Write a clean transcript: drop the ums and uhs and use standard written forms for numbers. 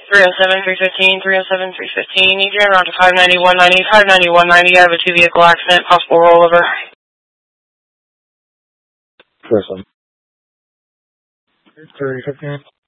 307, 315, 307, 315. Need you around to 590, 190, 590, 190. I have a two-vehicle accident, possible rollover. Listen. 315.